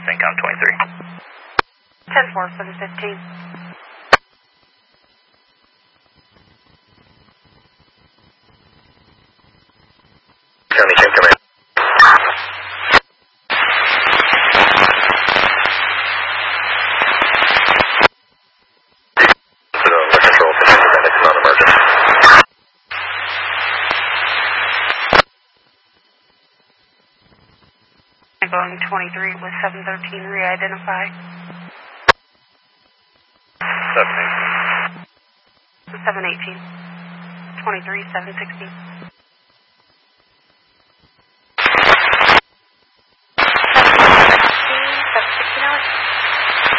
CENTCOM 23. 10-4, 715. County 10 Command. Control, it's non-emergent. Going 23 with 713, re-identify. 718. 718. 23, 716. 716,